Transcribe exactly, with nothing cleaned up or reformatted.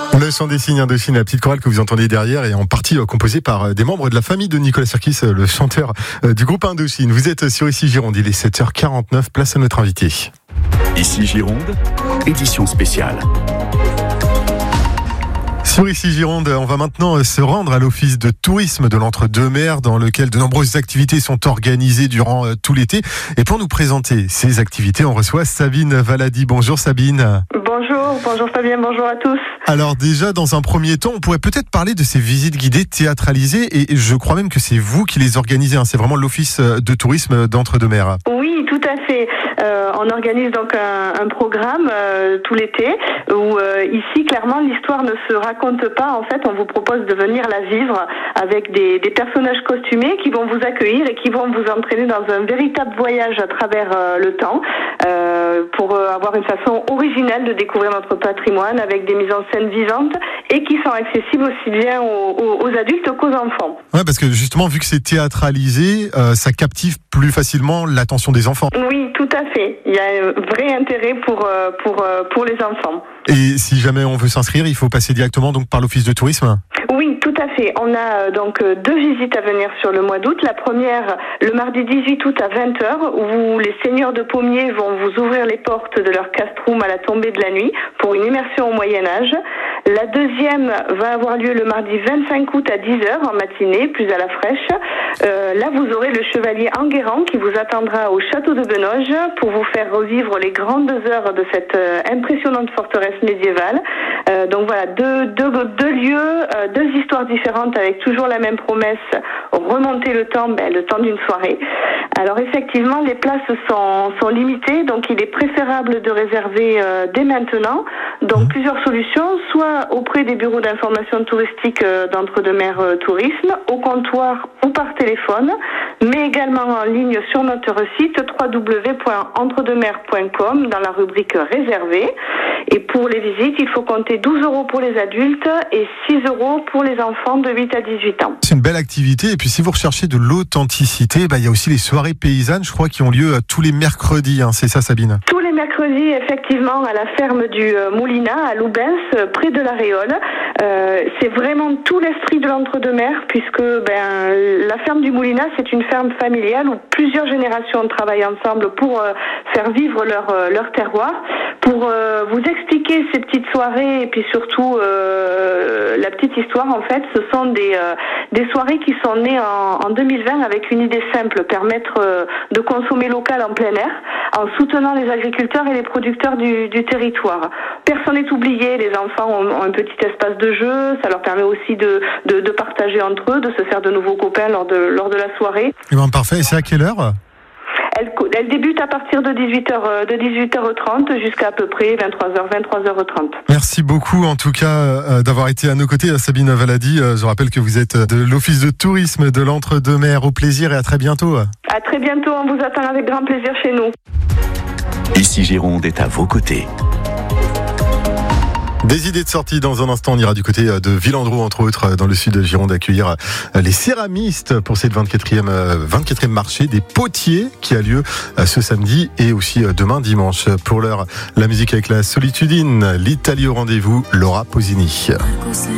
Le chant des signes Indochine, la petite chorale que vous entendez derrière est en partie composée par des membres de la famille de Nicolas Sirkis, le chanteur du groupe Indochine. Vous êtes sur Ici Gironde, il est sept heures quarante-neuf, place à notre invité. Ici Gironde, édition spéciale. Sur Ici Gironde, on va maintenant se rendre à l'office de tourisme de l'Entre-deux-Mers, dans lequel de nombreuses activités sont organisées durant tout l'été. Et pour nous présenter ces activités, on reçoit Sabine Valadi. Bonjour Sabine. Bonjour, bonjour Fabien, bonjour à tous. Alors déjà, dans un premier temps, on pourrait peut-être parler de ces visites guidées théâtralisées, et je crois même que c'est vous qui les organisez, hein. C'est vraiment l'office de tourisme d'Entre-deux-Mers. Oui, tout à fait. Euh, on organise donc un, un programme euh, tout l'été, où euh, ici, clairement, l'histoire ne se raconte pas. En fait, on vous propose de venir la vivre avec des, des personnages costumés qui vont vous accueillir et qui vont vous entraîner dans un véritable voyage à travers euh, le temps, euh, pour euh, avoir une façon originale de découvrir notre patrimoine avec des mises en scène vivantes et qui sont accessibles aussi bien aux, aux, aux adultes qu'aux enfants. Ouais, parce que justement, vu que c'est théâtralisé, euh, ça captive plus facilement l'attention des enfants. Oui, tout à fait. Il y a un vrai intérêt pour, euh, pour, euh, pour les enfants. Et si jamais on veut s'inscrire, il faut passer directement donc par l'office de tourisme ? Oui, tout à fait. On a euh, donc euh, deux visites à venir sur le mois d'août. La première, le mardi dix-huit août à vingt heures, où les seigneurs de pommiers vont vous ouvrir les portes de leur castrum à la tombée de la nuit pour une immersion au Moyen-Âge. La deuxième va avoir lieu le mardi vingt-cinq août à dix heures en matinée, plus à la fraîche. Euh, là, vous aurez le chevalier Enguerrand qui vous attendra au château de Benoge pour vous faire revivre les grandes heures de cette euh, impressionnante forteresse médiévale. Euh, donc voilà, deux, deux, deux lieux, euh, deux histoires différentes avec toujours la même promesse, remonter le temps, ben, le temps d'une soirée. Alors effectivement, les places sont, sont limitées, donc il est préférable de réserver euh, dès maintenant. Donc plusieurs solutions, soit auprès des bureaux d'information touristique euh, d'Entre-deux-Mers euh, Tourisme, au comptoir ou par téléphone, mais également en ligne sur notre site w w w point entre deux mers point com dans la rubrique réservée. Et pour les visites, il faut compter douze euros pour les adultes et six euros pour les enfants de huit à dix-huit ans. C'est une belle activité. Et puis si vous recherchez de l'authenticité, bah, il y a aussi les soirées paysannes, je crois, qui ont lieu tous les mercredis. Hein. C'est ça, Sabine ? Tous les mercredis, effectivement, à la ferme du Moulinat, à Loubens, près de la Réole. Euh, c'est vraiment tout l'esprit de l'Entre-deux-Mers, puisque ben, la ferme du Moulinat, c'est une ferme familiale où plusieurs générations travaillent ensemble pour euh, faire vivre leur, euh, leur terroir. Pour euh, vous expliquer ces petites soirées et puis surtout euh, la petite histoire, en fait, ce sont des, euh, des soirées qui sont nées en, en deux mille vingt avec une idée simple, permettre euh, de consommer local en plein air en soutenant les agriculteurs et les producteurs du, du territoire. Personne n'est oublié, les enfants ont, ont un petit espace de jeu, ça leur permet aussi de, de, de partager entre eux, de se faire de nouveaux copains lors de, lors de la soirée. Eh ben, parfait, et c'est à quelle heure ? Elle, elle débute à partir de dix-huit heures, de dix-huit heures trente jusqu'à à peu près vingt-trois heures, vingt-trois heures trente. Merci beaucoup en tout cas euh, d'avoir été à nos côtés, Sabine Valadi. Euh, je rappelle que vous êtes de l'office de tourisme de l'Entre-deux-Mers. Au plaisir et à très bientôt. À très bientôt, on vous attend avec grand plaisir chez nous. Ici Gironde est à vos côtés. Des idées de sortie dans un instant. On ira du côté de Villandreau, entre autres, dans le sud de Gironde, accueillir les céramistes pour cette vingt-quatrième, vingt-quatrième marché des potiers qui a lieu ce samedi et aussi demain dimanche. Pour l'heure, la musique avec la Solitudine, l'Italie au rendez-vous, Laura Pausini.